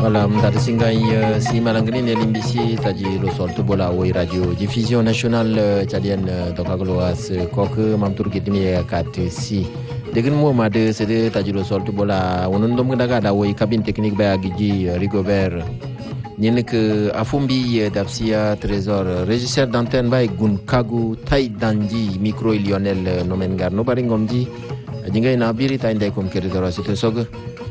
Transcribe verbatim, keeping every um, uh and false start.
Voilà, mdata singai si malangani ne limbisi taji lo soltu bola woi radio diffusion nationale talian dokaglo as kok mamtur gidmi kat si degen mo made sede taji lo soltu bola wonon dom daga da woi cabine technique ba giji Rigobert Ninek afumbi dapsia trésor régisseur d'antenne ba gun kagu tai danji micro Lionel nomen garno baringomji jinga na biri tai ndai kom keridora site sog